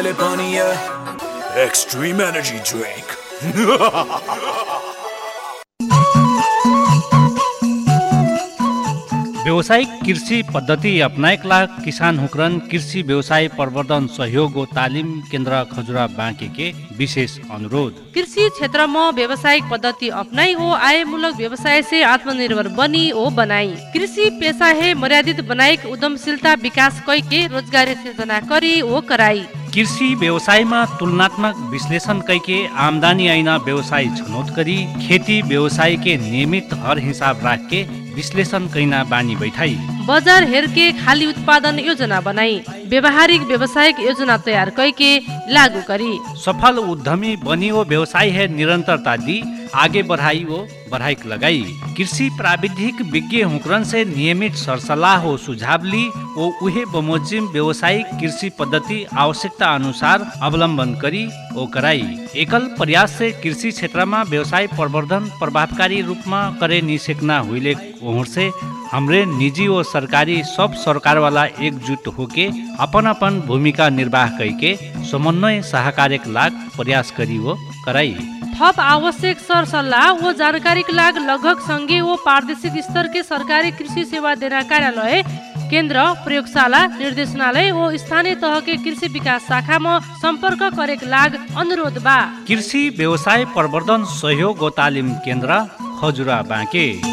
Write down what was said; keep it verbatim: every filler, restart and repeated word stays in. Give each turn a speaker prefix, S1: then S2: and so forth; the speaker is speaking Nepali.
S1: Extreme energy drink.
S2: व्यावसायिक कृषि पद्धति अपनाएकला किसान हुक्रन कृषि व्यवसाय प्रवर्धन सहयोग व तालिम केन्द्र खजुरा बाँके के विशेष अनुरोध।
S3: कृषि क्षेत्र में व्यावसायिक पद्धति अपनाई ओ आयमूलक व्यवसाय से आत्मनिर्भर बनी ओ बनाई। कृषि पेशा है मर्यादित बनाइक उद्यमशीलता विकास कई के रोजगारी सृजना करी ओ कराई।
S2: कृषि व्यवसायमा तुलनात्मक विश्लेषण कैके आमदानी ऐना व्यवसाय छनौट करी खेती व्यवसाय के नियमित हर हिसाब राख के विश्लेषण कैना बानी बैठाई।
S3: बजार हेर के खाली उत्पादन योजना बनाई व्यवहारिक व्यवसायिक योजना तैयार करके लागू करी।
S2: सफल उद्यमी बनी वो व्यवसाय है निरंतरता दी आगे बढ़ाई वो बढ़ाई लगाई। कृषि प्राविधिक विज्ञ हुक्रन से नियमित सरसल्लाह हो सुझाव ली वो उहे बमोजिम व्यवसायिक कृषि पद्धति आवश्यकता अनुसार अवलंबन करी ओ कराई। एकल प्रयास से कृषि क्षेत्र में व्यवसाय प्रवर्धन प्रभावकारी रूप में करे निसेकना हुईले ओहर से हमरे निजी और सरकारी सब सरकार वाला एकजुट होके अपन अपन भूमिका निर्वाह करके समन्वय सहकार्य लाग प्रयास करी वो कराई।
S3: थप आवश्यक सर सल्लाह व जानकारी के लाग लगभग संघीय व प्रादेशिक स्तर के सरकारी कृषि सेवा देना कार्यालय केंद्र प्रयोगशाला निर्देशनालय व स्थानीय तह के कृषि विकास शाखा में संपर्क करे के लाग अनुरोध बा।
S2: कृषि व्यवसाय प्रवर्धन सहयोग व तालिम केन्द्र खजुरा बाँके।